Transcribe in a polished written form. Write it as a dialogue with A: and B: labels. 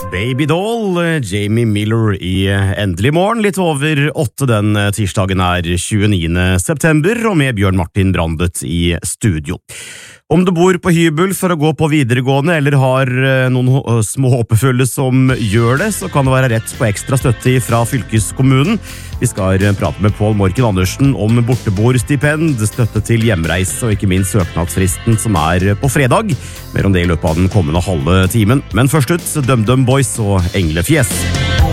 A: Baby Doll, Jamie Miller i Endelig morgen, litt over 8 den tirsdagen 29. september, og med Bjørn Martin Brandet i studio. Om du bor på hybel for å gå på videregående, eller har noen små håpefulle som gjør det, så kan det være rett på ekstra støtte fra fylkeskommunen. Vi skal prate med Pål Morken Andersen om borteboerstipend, støtte til hjemreise og ikke minst søknadsfristen som på fredag. Mer om det i løpet av den kommende halve timen. Men først ut, DumDum Boys og Englefjes.